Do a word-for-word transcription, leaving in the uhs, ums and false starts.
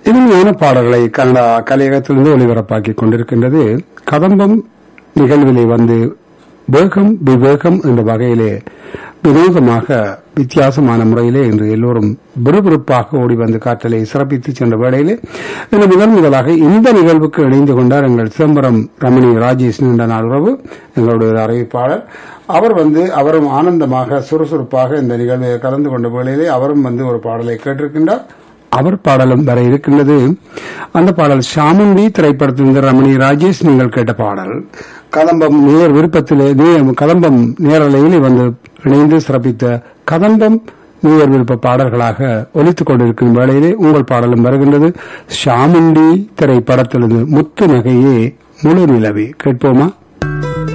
இனிமையான பாடல்களை கனடா கலையகத்திலிருந்து ஒளிபரப்பாக்கிக் கொண்டிருக்கின்றது. கதம்பம் நிகழ்விலே வந்து வேகம் விவேகம் என்ற வகையிலே வினோதமாக வித்தியாசமான முறையிலே இன்று எல்லோரும் விறுவிறுப்பாக ஓடி வந்து காற்றலை சிறப்பித்து சென்ற வேளையிலே இன்று முதல் முதலாக இந்த நிகழ்வுக்கு இணைந்து கொண்டார் எங்கள் சிதம்பரம் ரமணி ராஜேஷ் நீண்ட நாள் உறவு, எங்களுடைய அறிவிப்பாளர். அவர் வந்து அவரும் ஆனந்தமாக சுறுசுறுப்பாக இந்த நிகழ்வில் கலந்து கொண்ட வேளையிலே அவரும் வந்து ஒரு பாடலை கேட்டிருக்கின்றார். அவர் பாடலும் வர இருக்கின்றது. அந்த பாடல் சாமுண்டி திரைப்படத்திலிருந்து ரமணி ராஜேஷ் நீங்கள் கேட்ட பாடல் கதம்பம் நேர் விருப்பத்திலே கதம்பம் நேரலையில் வந்து இணைந்து சிறப்பித்த கதம்பம் நேர் விருப்ப பாடல்களாக ஒலித்துக் கொண்டிருக்கும் வேளையிலே உங்கள் பாடலும் வருகின்றது. சாமுண்டி திரைப்படத்திலிருந்து முத்து நகையே முழு நிலவே கேட்போமா?